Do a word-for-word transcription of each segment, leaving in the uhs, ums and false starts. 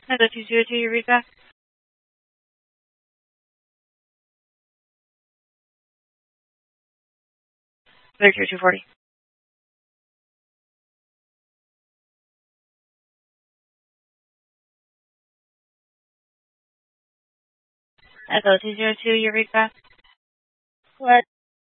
Echo two zero two, you read back. Victor two forty. Echo two zero two, you read back. What?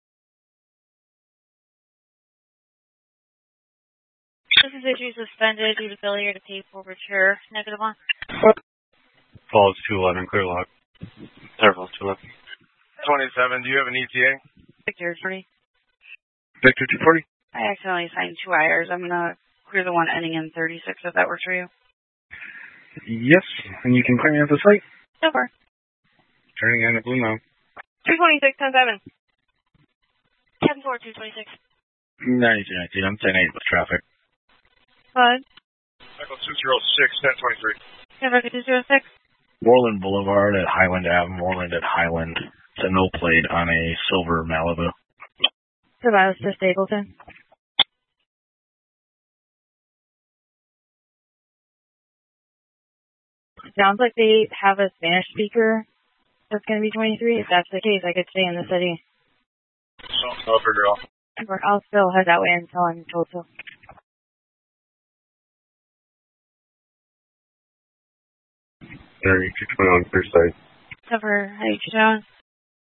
This is issue suspended due to failure to pay forfeiture. Negative one. Falls two eleven, clear log. Falls two eleven. twenty-seven, do you have an E T A? Victor forty. Victor two forty. I accidentally signed two I Rs. I'm going to clear the one ending in thirty-six if that works for you. Yes, and you can clear me off the site. So far. Turning in at Blue Mountain. two twenty-six, ten seven. ten four, two twenty-six. ninety-two nineteen, I'm ten eight with traffic. Bud. Echo two zero six, ten twenty-three. Echo two zero six. Moreland Boulevard at Highland Avenue, Moreland at Highland. It's a no plate on a silver Malibu. Survives to Stapleton. Sounds like they have a Spanish speaker that's going to be twenty-three. If that's the case, I could stay in the city. So, I'll figure it out. I'll still head that way until I'm told to. thirty-two twenty-one, clear site. Cover, how you doing?